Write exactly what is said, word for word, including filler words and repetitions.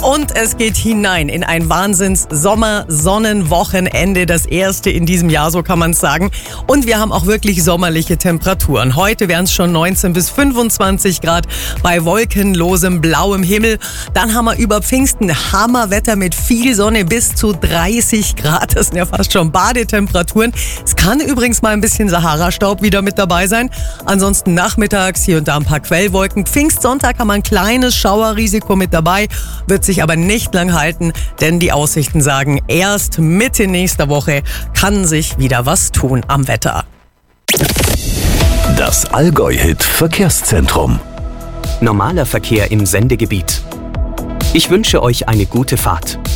Und es geht hinein in ein Wahnsinns-Sommer-Sonnenwochenende, das erste in diesem Jahr, so kann man es sagen. Und wir haben auch wirklich sommerliche Temperaturen. Heute wären es schon neunzehn bis fünfundzwanzig Grad bei wolkenlosem blauem Himmel. Dann haben wir über Pfingsten Hammerwetter mit viel Sonne bis zu dreißig Grad. Das sind ja fast schon Badetemperaturen. Es kann übrigens mal ein bisschen Sahara-Staub wieder mit dabei sein. Ansonsten nachmittags hier und da ein paar Quellwolken. Pfingstsonntag haben wir ein kleines Schauerrisiko mit dabei. Wird sich aber nicht lang halten, denn die Aussichten sagen, erst Mitte nächster Woche kann sich wieder was tun am Wetter. Das Allgäu-Hit Verkehrszentrum. Normaler Verkehr im Sendegebiet. Ich wünsche euch eine gute Fahrt.